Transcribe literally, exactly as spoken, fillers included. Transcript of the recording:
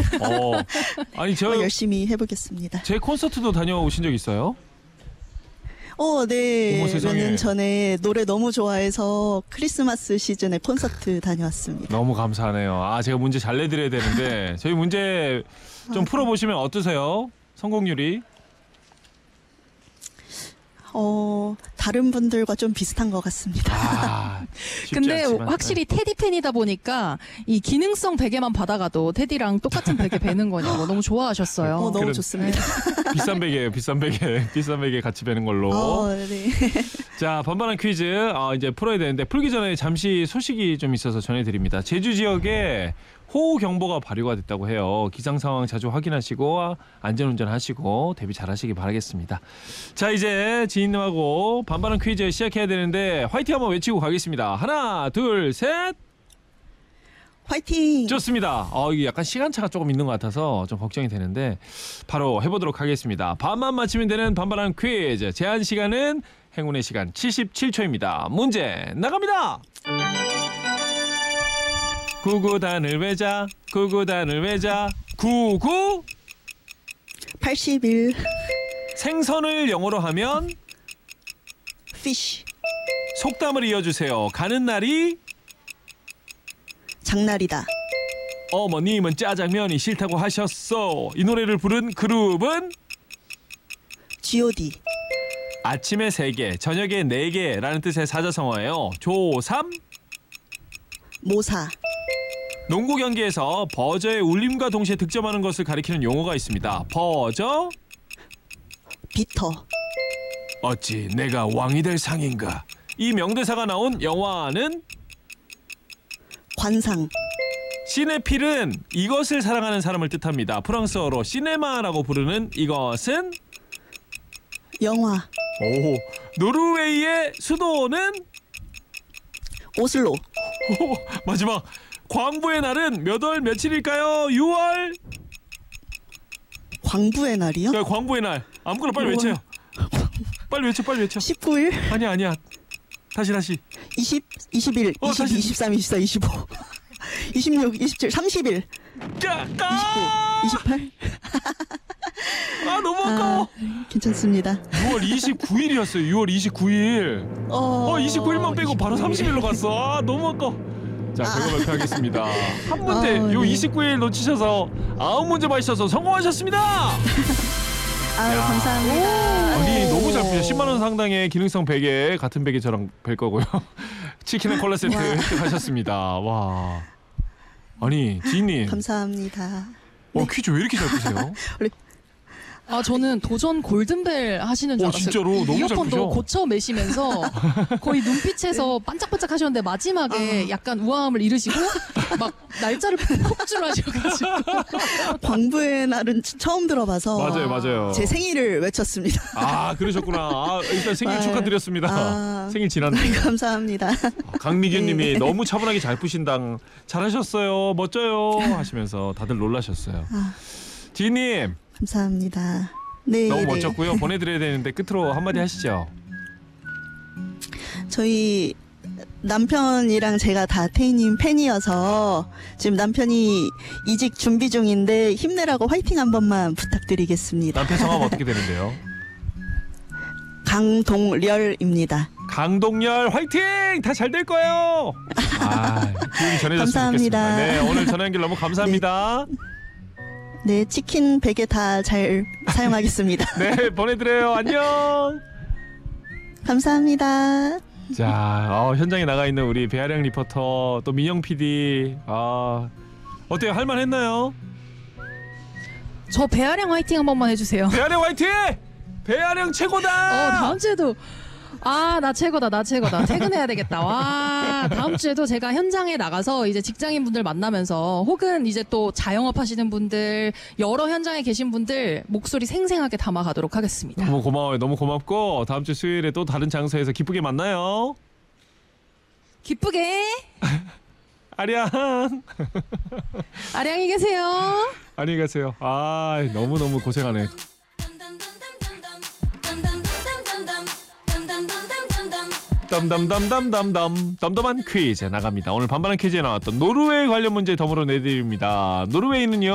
어. 아니 저 어, 열심히 해보겠습니다. 제 콘서트도 다녀오신 적 있어요? 어, 네. 어머, 세상에. 몇 년 전에 노래 너무 좋아해서 크리스마스 시즌에 콘서트 다녀왔습니다. 너무 감사하네요. 아 제가 문제 잘 내드려야 되는데 저희 문제 좀 풀어보시면 어떠세요? 성공률이? 어, 다른 분들과 좀 비슷한 것 같습니다. 아, 쉽지 근데 않지만. 확실히 테디 팬이다 보니까 이 기능성 베개만 받아가도 테디랑 똑같은 베개 베는 거냐고 너무 좋아하셨어요. 어, 너무 그런- 좋습니다. 비싼 베개예요. 비싼 베개. 비싼 베개 같이 베는 걸로. 어, 네. 자, 반반한 퀴즈 어, 이제 풀어야 되는데 풀기 전에 잠시 소식이 좀 있어서 전해드립니다. 제주 지역에 호우 경보가 발효가 됐다고 해요. 기상 상황 자주 확인하시고 안전운전 하시고 대비 잘하시기 바라겠습니다. 자, 이제 지인님하고 반반한 퀴즈 시작해야 되는데 화이팅 한번 외치고 가겠습니다. 하나, 둘, 셋. 화이팅! 좋습니다. 어, 이게 약간 시간차가 조금 있는 것 같아서 좀 걱정이 되는데 바로 해보도록 하겠습니다. 반만 맞히면 되는 반반한 퀴즈. 제한 시간은 행운의 시간 칠십칠 초입니다. 문제 나갑니다. 구구단을 외자 구구단을 외자 구구 팔십일 생선을 영어로 하면 피쉬 속담을 이어주세요. 가는 날이 장날이다. 어머님은 짜장면이 싫다고 하셨어. 이 노래를 부른 그룹은 지 오 디 아침에 세 개, 저녁에 네 개라는 뜻의 사자성어예요. 조삼 모사 농구 경기에서 버저의 울림과 동시에 득점하는 것을 가리키는 용어가 있습니다. 버저 비터 어찌 내가 왕이 될 상인가. 이 명대사가 나온 영화는 관상 시네필은 이것을 사랑하는 사람을 뜻합니다. 프랑스어로 시네마라고 부르는 이것은 영화 오 노르웨이의 수도는 오슬로 오, 마지막 광부의 날은 몇 월 며칠일까요? 유월 광부의 날이요? 야, 광부의 날 아무거나 빨리 유월. 외쳐요. 빨리 외쳐 빨리 외쳐. 십구 일 아니야 아니야 다시 다시 이십, 이십일, 어, 이십이, 다시. 이십삼, 이십사, 이십오, 이십육, 이십칠, 삼십일, 까, 까! 이십팔. 아 너무 아까워. 아, 괜찮습니다. 유월 이십구일이었어요. 유월 이십구일. 어, 어 이십구일만 빼고 바로 이십구 일. 삼십일로 갔어. 아 너무 아까워. 자 결과 발표하겠습니다. 한 문제 아, 요 네. 이십구일 놓치셔서 아홉 문제 맞히셔서 성공하셨습니다. 아유, 감사합니다. 아니 너무 잘 풀려. 십만 원 상당의 기능성 베개 같은 베개 저랑 뵐 거고요. 치킨과 콜라 세트 와. 획득하셨습니다. 와. 아니 지인님. 감사합니다. 어 퀴즈 왜 이렇게 잘 푸세요? 아 저는 도전 골든벨 하시는 줄 어, 알았어요. 진짜로 이 너무 잘 이어폰도 푸셔. 고쳐 매시면서 거의 눈빛에서 반짝반짝 하셨는데 마지막에 약간 우아함을 잃으시고 막 날짜를 폭주를 하셔가지고 광부의 날은 처음 들어봐서 맞아요 맞아요. 제 생일을 외쳤습니다. 아 그러셨구나. 아, 일단 생일 아, 축하드렸습니다. 아. 생일 지났네. 감사합니다. 강미균님이 네. 너무 차분하게 잘 푸신당 잘하셨어요 멋져요 하시면서 다들 놀라셨어요. 아. 지인님 감사합니다. 네, 너무 네. 멋졌고요. 보내드려야 되는데 끝으로 한마디 하시죠. 저희 남편이랑 제가 다 태희님 팬이어서 지금 남편이 이직 준비 중인데 힘내라고 화이팅 한 번만 부탁드리겠습니다. 남편 성함 어떻게 되는데요? 강동렬입니다. 강동열 화이팅! 다 잘 될 거예요. 아, 기운이 전해졌으면 감사합니다. 좋겠습니다. 네, 오늘 전화 연결 너무 감사합니다. 네, 치킨 베개 다 잘 사용하겠습니다. 네, 보내드려요. 안녕. 감사합니다. 자, 어, 현장에 나가 있는 우리 배아량 리포터 또 민영 피디. 아, 어때요? 할만했나요? 저 배아량 화이팅 한 번만 해주세요. 배아량 화이팅! 배아량 최고다. 어 다음 주에도 아 나 최고다 나 최고다 퇴근해야 되겠다. 와 다음 주에도 제가 현장에 나가서 이제 직장인분들 만나면서 혹은 이제 또 자영업 하시는 분들 여러 현장에 계신 분들 목소리 생생하게 담아가도록 하겠습니다. 너무 고마워요. 너무 고맙고 다음 주 수요일에 또 다른 장소에서 기쁘게 만나요. 기쁘게 아량. 아량히 계세요. 안녕히 가세요. 아, 너무 너무 고생하네. 덤덤덤덤덤덤 덤덤한 퀴즈 나갑니다. 오늘 반반한 퀴즈에 나왔던 노르웨이 관련 문제 덤으로 내드립니다. 노르웨이는요